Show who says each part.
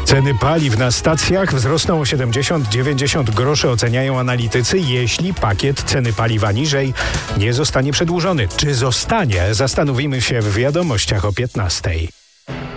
Speaker 1: Ceny paliw na stacjach wzrosną o 70-90 groszy, oceniają analitycy, jeśli pakiet ceny paliwa niżej nie zostanie przedłużony. Czy zostanie? Zastanowimy się w wiadomościach o 15.